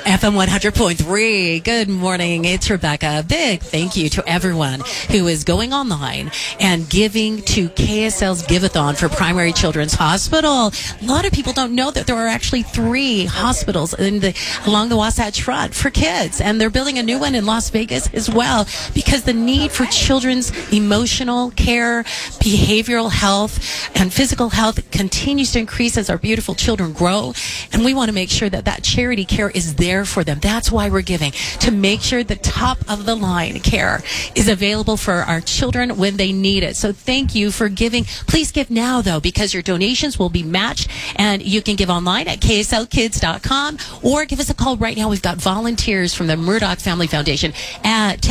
FM 100.3. Good morning. It's Rebecca. Big thank you to everyone who is going online and giving to KSL's Giveathon for Primary Children's Hospital. A lot of people don't know that there are actually 3 hospitals along the Wasatch Front for kids, and they're building a new one in Las Vegas as well, because the need for children's emotional care, behavioral health, and physical health continues to increase as our beautiful children grow, and we want to make sure that that charity care is there for them. That's why we're giving, to make sure the top of the line care is available for our children when they need it. So thank you for giving. Please give now, though, because your donations will be matched, and you can give online at kslkids.com or give us a call right now. We've got volunteers from the Murdoch Family Foundation at